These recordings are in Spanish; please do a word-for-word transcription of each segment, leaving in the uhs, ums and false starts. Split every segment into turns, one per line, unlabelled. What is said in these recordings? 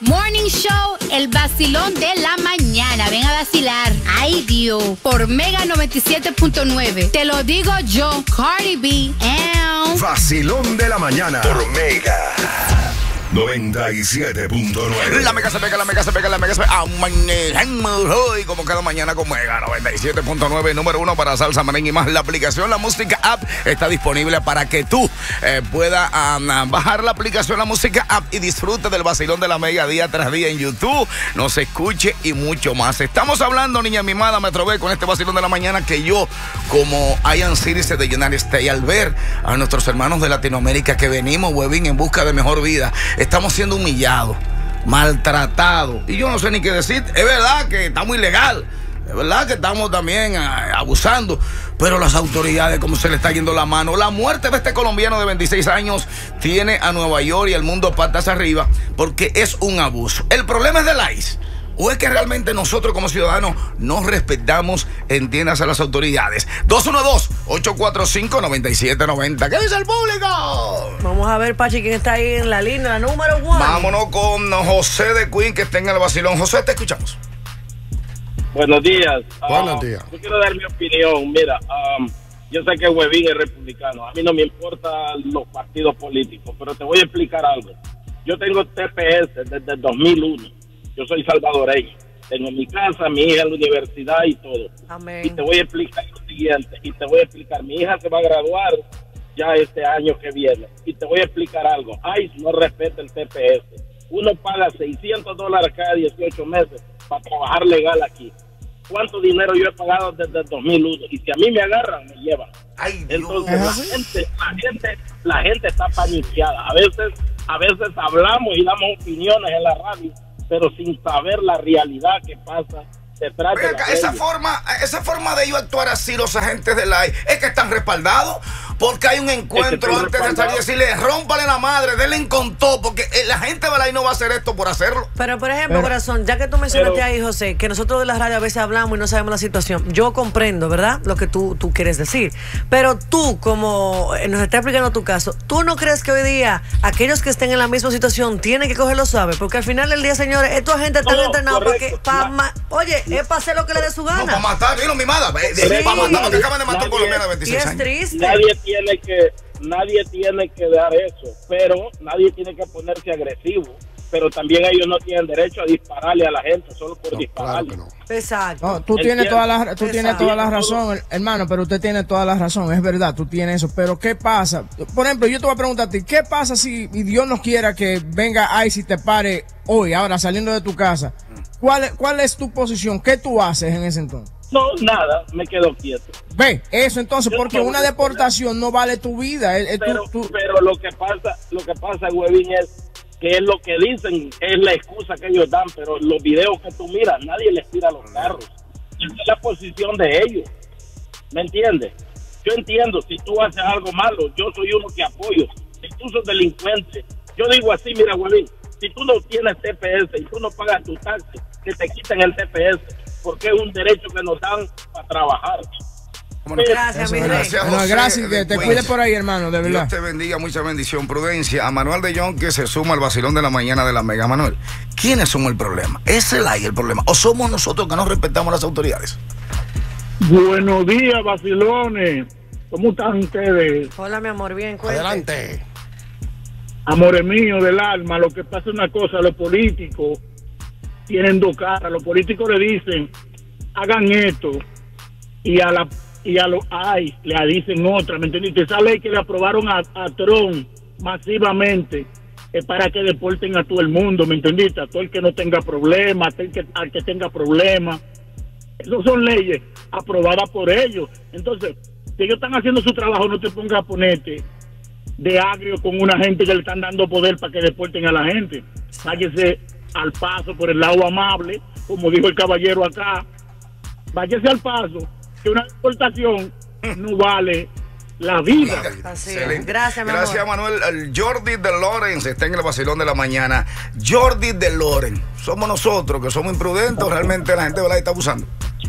Morning Show, el vacilón de la mañana. Ven a vacilar. Ay, Dios. Por Mega noventa y siete punto nueve. Te lo digo yo, Cardi B. And...
Vacilón de la mañana. Por Mega noventa y siete punto nueve.
La Mega se pega, la Mega se pega, la Mega se pega. Y como cada mañana con Mega noventa y siete punto nueve, número uno para salsa, merengue y más. La aplicación La Música App está disponible para que tú eh, puedas um, bajar la aplicación La Música App y disfrute del vacilón de la Mega día tras día en YouTube. Nos escuche y mucho más. Estamos hablando, niña mimada, Metro B, con este vacilón de la mañana que yo, como Ian Citizen de United States, al ver a nuestros hermanos de Latinoamérica que venimos, huevín, en busca de mejor vida, estamos siendo humillados, maltratados. Y yo no sé ni qué decir. Es verdad que estamos ilegal. Es verdad que estamos también a, abusando. Pero las autoridades, como se le está yendo la mano. La muerte de este colombiano de veintiséis años tiene a Nueva York y al mundo patas arriba porque es un abuso. El problema es del ICE. ¿O es que realmente nosotros como ciudadanos no respetamos, entiendas, a las autoridades? dos uno dos, ocho cuatro cinco, nueve siete nueve cero. ¿Qué dice el público?
Vamos a ver, Pachi, quién está ahí en la línea, la número uno.
Vámonos con José de Queen, que está en el vacilón. José, te escuchamos.
Buenos días.
Buenos
uh,
días.
Yo quiero dar mi opinión. Mira, um, yo sé que Huevín es republicano. A mí no me importan los partidos políticos, pero te voy a explicar algo. Yo tengo T P S desde el dos mil uno. Yo soy salvadoreño. Tengo mi casa, mi hija en la universidad y todo.
Amén.
Y te voy a explicar lo siguiente. Y te voy a explicar. Mi hija se va a graduar ya este año que viene. Y te voy a explicar algo. ICE no respeta el T P S. Uno paga seiscientos dólares cada dieciocho meses para trabajar legal aquí. ¿Cuánto dinero yo he pagado desde el dos mil uno? Y si a mí me agarran, me llevan.
Ay, Dios.
Entonces la gente, la gente, la gente está paniqueada. A veces, a veces hablamos y damos opiniones en la radio, pero sin saber la realidad que pasa detrás de la
esa
ley.
forma, esa forma de ellos actuar así, los agentes del I C E, es que están respaldados, porque hay un encuentro
es que
antes de salir y decirle, rómpale la madre, denle con todo, porque la gente del I C E no va a hacer esto por hacerlo.
Pero, por ejemplo,
Pero,
corazón, ya que tú mencionaste
pero,
ahí, José, que nosotros de la radio a veces hablamos y no sabemos la situación, yo comprendo, ¿verdad? Lo que tú, tú quieres decir. Pero tú, como nos está explicando tu caso, ¿tú no crees que hoy día aquellos que estén en la misma situación tienen que cogerlo suave? Porque al final del día, señores, estos agentes están
No,
entrenados
correcto.
para...
La-
Ma oye, es para hacer lo que le dé su
No,
gana.
para matar, vino mi madre,
Sí.
para matar, porque acaban de matar a un
Nadie-
colombiano de
Y
veintiséis
es
años.
triste.
Nadie tiene que, nadie tiene que dar eso, pero nadie tiene que ponerse agresivo. Pero también ellos no tienen derecho a dispararle a la gente solo por
No,
dispararle.
claro que no.
Exacto.
No, tú
Entiendo.
tienes toda la, tú tienes
Exacto.
toda la razón, hermano, pero usted tiene toda la razón, es verdad, tú tienes eso, pero ¿qué pasa? Por ejemplo, yo te voy a preguntar a ti, ¿qué pasa si y Dios no quiera que venga ICE y te pare hoy, ahora saliendo de tu casa? ¿Cuál, es- cuál es tu posición? ¿Qué tú haces en ese entonces?
No, nada, me quedo quieto.
Ve, eso entonces,
Yo
porque
no voy
una
a
deportación no vale tu vida. es- es tú-
Pero,
tú-
pero lo que pasa, lo que pasa, Huevín, es que es lo que dicen, es la excusa que ellos dan, pero los videos que tú miras, nadie les tira los carros. Esa es la posición de ellos. ¿Me entiendes? Yo entiendo, si tú haces algo malo, yo soy uno que apoyo. Si tú sos delincuente, yo digo así, mira, Huevín, si tú no tienes T P S y tú no pagas tu taxi, que te quiten el T P S, porque es un derecho que nos dan para trabajar.
Bueno,
Gracias,
eso
mi
es
rey.
verdad.
Gracias,
Bueno,
José
gracias,
de
que te
Queens.
cuides por ahí, hermano, de
Dios
verdad.
te bendiga, mucha bendición, prudencia. A Manuel de Jong, que se suma al vacilón de la mañana de la Mega. Manuel, ¿quiénes somos el problema? ¿Es el I C E el problema? ¿O somos nosotros que no respetamos las autoridades?
Buenos días, vacilones. ¿Cómo están ustedes?
Hola, mi amor, bien, cuente.
Adelante.
Amores míos del alma, lo que pasa es una cosa, los políticos tienen dos caras. Los políticos le dicen, hagan esto, y a la y a los ay le dicen otra, ¿me entendiste? Esa ley que le aprobaron a, a Trump masivamente es para que deporten a todo el mundo, ¿me entendiste? A todo el que no tenga problemas, a todo el que, al que tenga problemas. Esas son leyes aprobadas por ellos. Entonces, si ellos están haciendo su trabajo, no te pongas a ponerte de agrio con una gente que le están dando poder para que deporten a la gente. Váyase al paso por el lado amable, como dijo el caballero acá. Váyase al paso, que una deportación no vale la vida.
Así es.
Excelente.
Gracias, mi
Gracias,
amor.
Manuel. El Jordi de Lorenz está en el vacilón de la mañana. Jordi de Lorenz. Somos nosotros que somos imprudentes o realmente la gente, ¿verdad?, está abusando.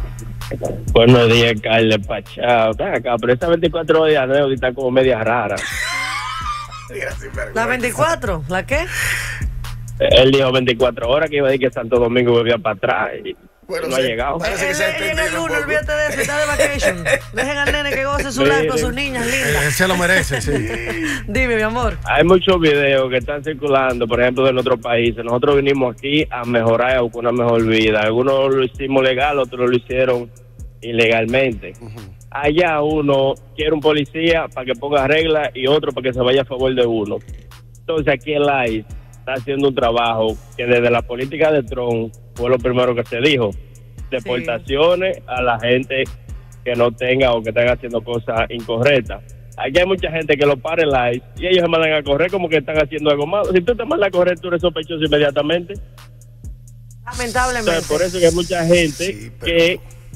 Buenos días, Carles Pachao. Ven acá, pero esta veinticuatro días nueva está como media rara.
¿La veinticuatro? ¿La qué?
Él dijo veinticuatro horas que iba a decir que Santo Domingo volvía para atrás y
Bueno,
no
sí,
ha llegado.
parece que
Él
se ha
él llega el
extendido un
lunes,
poco.
olvídate de eso, está de vacation. Dejen al nene que goce su life con sus niñas lindas.
Él se lo merece, sí.
Dime, mi amor.
Hay muchos videos que están circulando, por ejemplo, de nuestros países. Nosotros vinimos aquí a mejorar, a buscar una mejor vida. Algunos lo hicimos legal, otros lo hicieron ilegalmente. Allá uno quiere un policía para que ponga reglas y otro para que se vaya a favor de uno. Entonces aquí el I C E está haciendo un trabajo que desde la política de Trump fue lo primero que se dijo. Deportaciones sí. a la gente que no tenga o que estén haciendo cosas incorrectas. Aquí hay mucha gente que lo para el I C E y ellos se mandan a correr como que están haciendo algo malo. Si tú te mandas a correr, tú eres sospechoso inmediatamente.
Lamentablemente.
Entonces, por eso que hay mucha gente
Sí, pero-
que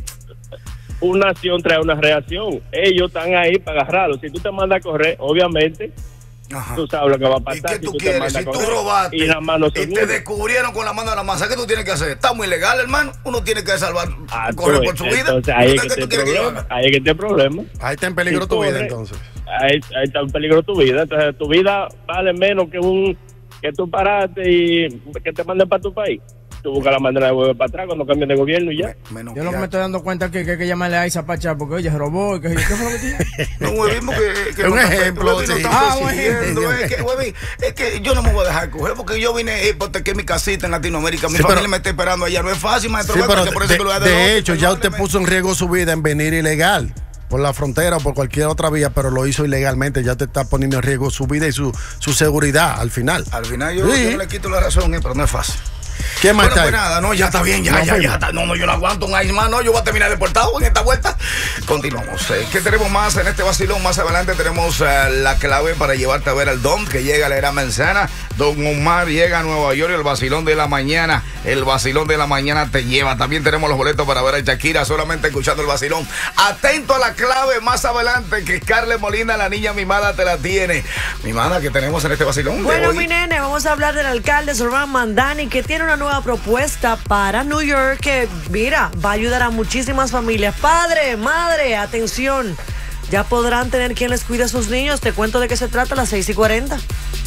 una acción trae una reacción. Ellos están ahí para agarrarlo. Si tú te mandas a correr, obviamente,
Ajá.
tú sabes lo que va a
¿Y
pasar.
qué
Si
tú
te
quieres?
mandas
Si
a
tú
correr
robaste
y las manos se
y te
unen.
descubrieron con la mano en la masa, ¿qué tú tienes que hacer? Está muy legal, hermano. Uno tiene que salvar,
Ah,
correr
tú,
por su vida.
entonces ahí es
¿Qué
que
tú
está el
quieres que yo
problema.
haga?
Ahí es que está el problema.
Ahí está en peligro
Si
tu vida,
corre,
entonces.
Ahí, ahí está en peligro tu vida. Entonces tu vida vale menos que un que tú paraste y que te manden para tu país. Tú buscas la manera de volver para atrás cuando cambien de gobierno y ya.
Menos
Yo lo que
que
me estoy dando cuenta es que, que hay que llamarle a Isa Pacha porque oye, se robó. Y que, ¿qué fue lo que dije?
No, huevín, porque que
Es un
no está-
ejemplo,
huevín no
sí.
está
Ah, un
persiguiendo,
ejemplo.
Es que, huevín, es que yo no me voy a dejar coger porque yo vine a hipotecar mi casita en Latinoamérica. Mi
Sí,
familia
pero-
me está esperando allá. No es fácil, maestro.
Sí,
Beto,
pero
que por eso
de,
que lo voy a
de
dar
hecho, ya usted
perdóneme.
puso en riesgo su vida en venir ilegal por la frontera o por cualquier otra vía, pero lo hizo ilegalmente. Ya te está poniendo en riesgo su vida y su, su seguridad al final.
Al final yo,
Sí.
yo no le quito la razón, eh, pero no es fácil.
¿Qué más
Bueno,
está
pues
ahí?
nada, no, ya está bien, ya,
No,
ya,
firme.
ya está. No, no, yo no aguanto un ice más, no, yo voy a terminar deportado en esta vuelta. Continuamos. Eh, ¿Qué tenemos más en este vacilón? Más adelante tenemos eh, la clave para llevarte a ver al Don, que llega a la era manzana. Don Omar llega a Nueva York y el vacilón de la mañana. El vacilón de la mañana te lleva. También tenemos los boletos para ver a Shakira, solamente escuchando el vacilón. Atento a la clave más adelante, que Scarlett Molina, la niña mimada, te la tiene. Mimada que tenemos en este vacilón. de
Bueno,
hoy.
mi nene, vamos a hablar del alcalde Zoran Mandani, que tiene una nueva propuesta para New York que, mira, va a ayudar a muchísimas familias. Padre, madre, atención. Ya podrán tener quien les cuide a sus niños. Te cuento de qué se trata a las seis y cuarenta.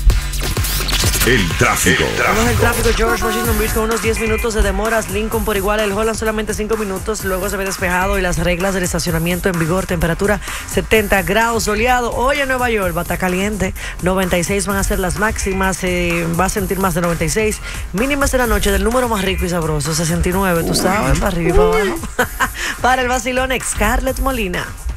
El tráfico.
Vamos el tráfico, George Washington Bridge con unos diez minutos de demoras. Lincoln por igual, el Holland solamente cinco minutos. Luego se ve despejado y las reglas del estacionamiento en vigor. Temperatura setenta grados, soleado. Hoy en Nueva York va a estar caliente. noventa y seis van a ser las máximas. Eh, va a sentir más de noventa y seis. Mínimas de la noche del número más rico y sabroso, sesenta y nueve. Tú sabes, para arriba y para abajo. Para el vacilón, Scarlett Molina.